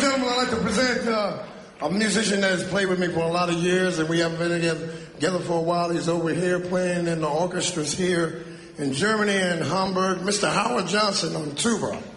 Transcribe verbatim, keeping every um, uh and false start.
gentlemen, I'd like to present uh, a musician that has played with me for a lot of years, and we haven't been together, together for a while. He's over here playing in the orchestras here in Germany and Hamburg. Mister Howard Johnson on tuba.